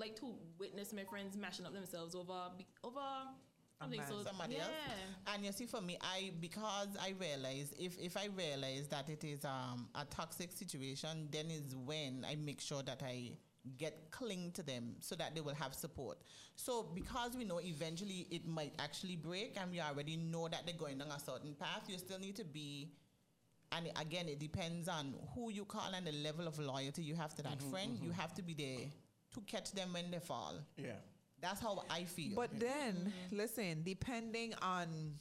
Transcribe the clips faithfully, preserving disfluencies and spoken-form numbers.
like to witness my friends mashing up themselves over over something. So somebody yeah. else. And you see, for me, I because I realize if if I realize that it is um a toxic situation, then is when I make sure that I get cling to them so that they will have support. So because we know eventually it might actually break, and we already know that they're going down a certain path, you still need to be. And again, it depends on who you call and the level of loyalty you have to that mm-hmm, friend. Mm-hmm. You have to be there to catch them when they fall. Yeah. That's how I feel. But then, mm-hmm. listen, depending on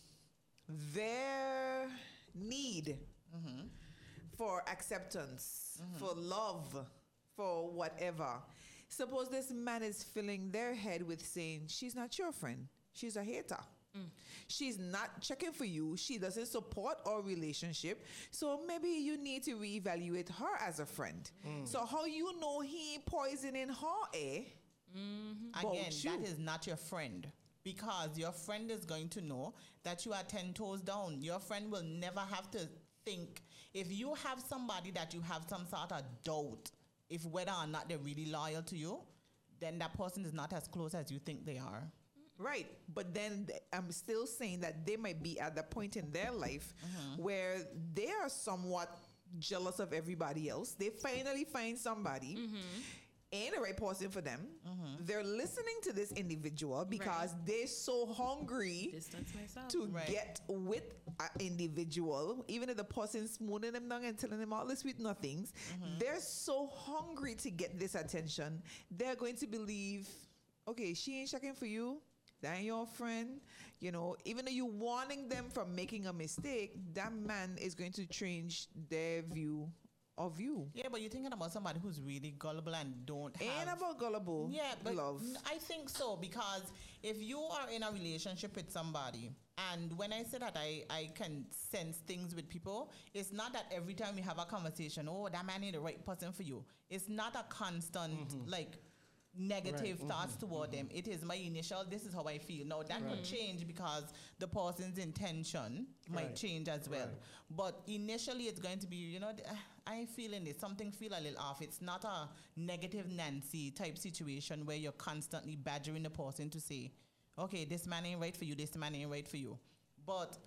their need mm-hmm. for acceptance, mm-hmm. for love, for whatever. Suppose this man is filling their head with saying, she's not your friend. She's a hater. Mm. She's not checking for you. She doesn't support our relationship. So maybe you need to reevaluate her as a friend. Mm. So how you know he poisoning her, eh? Mm-hmm. Again, that is not your friend, because your friend is going to know that you are ten toes down. Your friend will never have to think. If you have somebody that you have some sort of doubt if whether or not they're really loyal to you, then that person is not as close as you think they are. Right. But then I'm still saying that they might be at the point in their life mm-hmm. where they are somewhat jealous of everybody else. They finally find somebody mm-hmm. ain't the right person for them. Mm-hmm. They're listening to this individual because right. they're so hungry Distance myself. to right. get with an individual, even if the person's smoothing them down and telling them all the sweet nothings. Mm-hmm. They're so hungry to get this attention. They're going to believe, okay, she ain't checking for you. That ain't your friend. You know, even though you're warning them from making a mistake, that man is going to change their view of you. Yeah, but you're thinking about somebody who's really gullible and don't have... Ain't about gullible. Yeah, but love. I think so, because if you are in a relationship with somebody, and when I say that I, I can sense things with people, it's not that every time we have a conversation, oh, that man ain't the right person for you. It's not a constant, mm-hmm. like... negative right. thoughts mm-hmm. toward mm-hmm. them. It is my initial, this is how I feel. Now that right. could change because the person's intention might right. change as well. Right. But initially it's going to be, you know, I ain't feeling this. Something feel a little off. It's not a negative Nancy type situation where you're constantly badgering the person to say, okay, this man ain't right for you, this man ain't right for you. But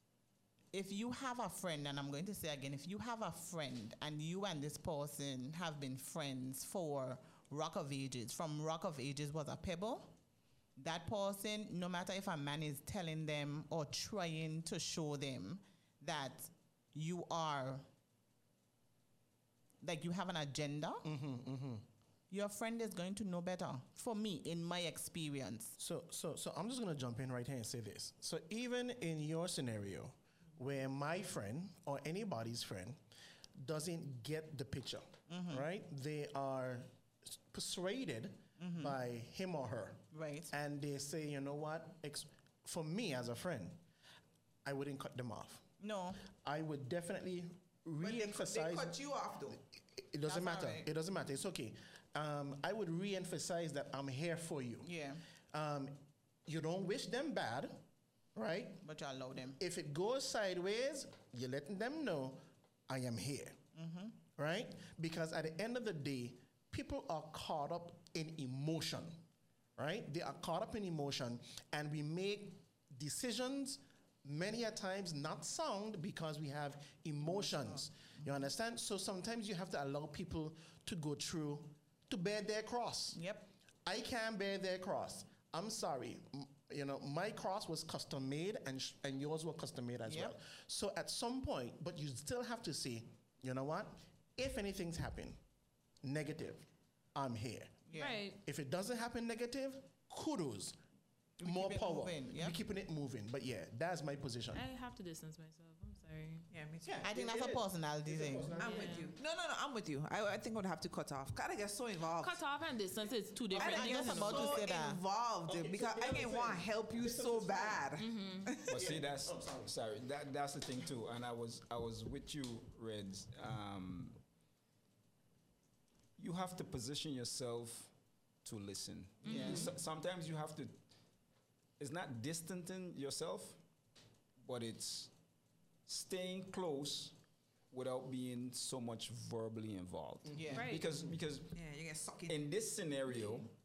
if you have a friend, and I'm going to say again, if you have a friend and you and this person have been friends for Rock of Ages, from Rock of Ages was a pebble, that person, no matter if a man is telling them or trying to show them that you are, like you have an agenda, mm-hmm, mm-hmm. your friend is going to know better. For me, in my experience. So, so, so I'm just going to jump in right here and say this. So even in your scenario, where my friend or anybody's friend doesn't get the picture, mm-hmm. right? They are persuaded mm-hmm. by him or her. Right. And they say, you know what? Ex- for me as a friend, I wouldn't cut them off. No. I would definitely re-emphasize. They, they cut you off though. It, it doesn't That's matter. Right. It doesn't matter. It's okay. Um, I would re-emphasize that I'm here for you. Yeah. Um, you don't wish them bad, right? But you allow them. If it goes sideways, you're letting them know I am here, mm-hmm. right? Because at the end of the day, people are caught up in emotion, right? They are caught up in emotion, and we make decisions many a times not sound because we have emotions. You understand? So sometimes you have to allow people to go through, to bear their cross. Yep. I can't bear their cross. I'm sorry. You know, my cross was custom made and sh- and yours were custom made as yep. well. So at some point, but you still have to say, you know what? If anything's happened negative, I'm here. Yeah. Right. If it doesn't happen negative, kudos. We More keep power. Moving, yep. We're keeping it moving. But yeah, that's my position. I have to distance myself. I'm sorry. Yeah, me too. Yeah, I think that's a personality thing. I'm yeah. with you. No, no, no, I'm with you. I, I think I would have to cut off. God, I get so involved. Cut off and distance is two different I things. get about so to say that. involved Okay, because so I didn't want to help you so bad. Mm-hmm. But see, that's Oh, sorry. sorry. That that's the thing too. And I was I was with you, Reds. Um, you have to position yourself to listen. Yeah. So, sometimes you have to. It's not distancing yourself, but it's staying close without being so much verbally involved. Yeah. Right. Because because Yeah, you get sucked in. in this scenario,